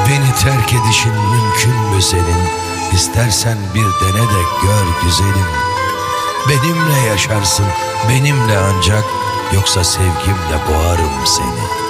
Beni terk edişin mümkün mü senin? İstersen bir dene de gör güzelim. Benimle yaşarsın, benimle ancak, yoksa sevgimle boğarım seni.